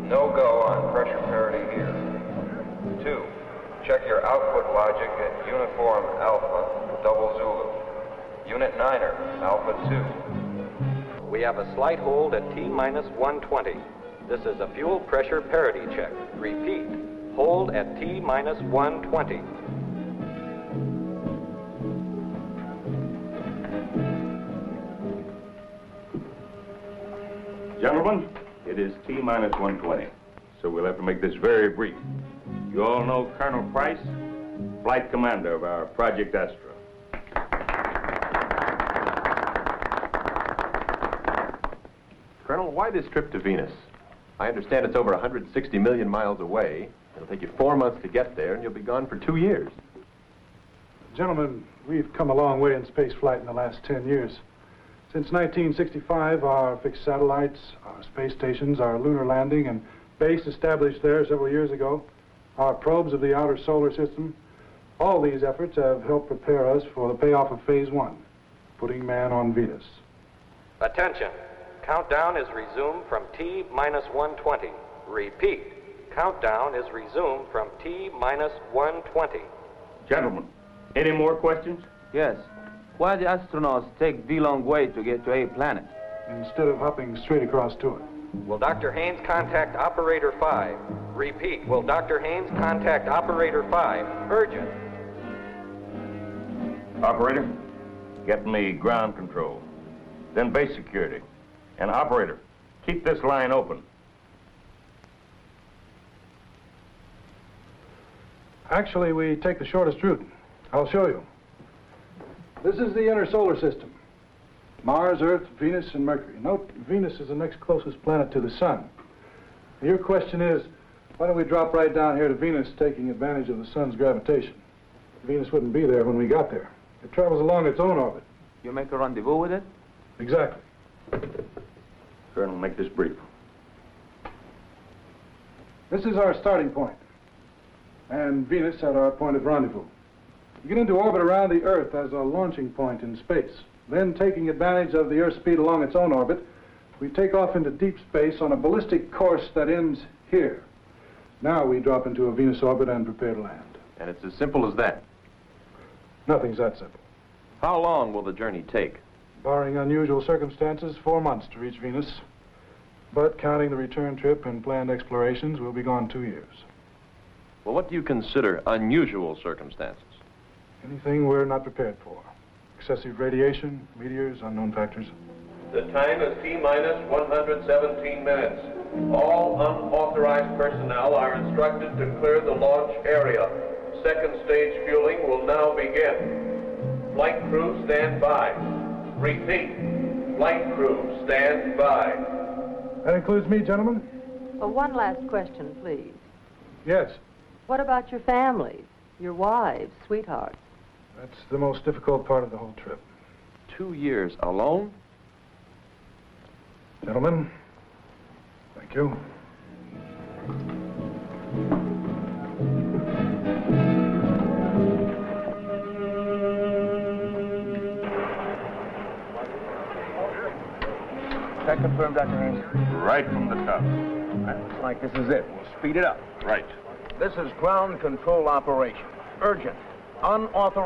No go on pressure parity here. 2. Check your output logic at Uniform Alpha, Double Zulu. Unit 9er, Alpha 2. We have a slight hold at T-minus 120. This is a fuel pressure parity check. Repeat, hold at T-minus 120. Gentlemen, it is T-minus 120, so we'll have to make this very brief. You all know Colonel Price, flight commander of our Project Astra. Colonel, why this trip to Venus? I understand it's over 160 million miles away. It'll take you 4 months to get there, and you'll be gone for 2 years. Gentlemen, we've come a long way in space flight in the last 10 years. Since 1965, our fixed satellites, our space stations, our lunar landing and base established there several years ago, our probes of the outer solar system, all these efforts have helped prepare us for the payoff of Phase 1, putting man on Venus. Attention. Countdown is resumed from T-minus 120. Repeat, countdown is resumed from T-minus 120. Gentlemen, any more questions? Yes. Why the astronauts take the long way to get to a planet? Instead of hopping straight across to it. Will Dr. Haynes contact Operator 5? Repeat, will Dr. Haynes contact Operator 5? Urgent. Operator, get me ground control, then base security. And operator, keep this line open. Actually, we take the shortest route. I'll show you. This is the inner solar system. Mars, Earth, Venus, and Mercury. Note, Venus is the next closest planet to the sun. Your question is, why don't we drop right down here to Venus, taking advantage of the sun's gravitation? Venus wouldn't be there when we got there. It travels along its own orbit. You make a rendezvous with it? Exactly. Colonel, make this brief. This is our starting point, and Venus at our point of rendezvous. We get into orbit around the Earth as a launching point in space. Then, taking advantage of the Earth's speed along its own orbit, we take off into deep space on a ballistic course that ends here. Now we drop into a Venus orbit and prepare to land. And it's as simple as that. Nothing's that simple. How long will the journey take? Barring unusual circumstances, 4 months to reach Venus. But counting the return trip and planned explorations, we'll be gone 2 years. Well, what do you consider unusual circumstances? Anything we're not prepared for. Excessive radiation, meteors, unknown factors. The time is T-minus 117 minutes. All unauthorized personnel are instructed to clear the launch area. Second stage fueling will now begin. Flight crew, stand by. Repeat, flight crew, stand by. That includes me, gentlemen? Well, one last question, please. Yes. What about your families, your wives, sweethearts? That's the most difficult part of the whole trip. 2 years alone? Gentlemen, thank you. Check confirmed, Dr. Haynes. Right from the top. Looks like this is it. We'll speed it up. Right. This is ground control operation. Urgent. Unauthorized.